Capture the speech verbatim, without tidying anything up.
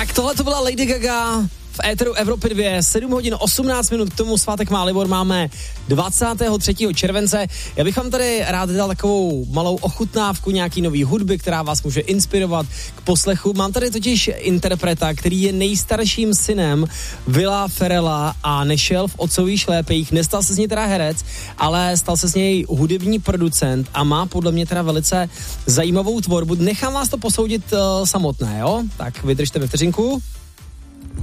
Tak tohle to byla Lady Gaga v éteru Evropy dva, sedm hodin osmnáct minut, k tomu svátek má Libor, máme dvacátého třetího července. Já bych vám tady rád dal takovou malou ochutnávku nějaký nový hudby, která vás může inspirovat k poslechu. Mám tady totiž interpreta, který je nejstarším synem Willa Ferrella a nešel v otcových šlépejích. Nestal se z něj teda herec, ale stal se z něj hudební producent a má podle mě teda velice zajímavou tvorbu. Nechám vás to posoudit uh, samotné, jo? Tak vydržte ve vteřinku.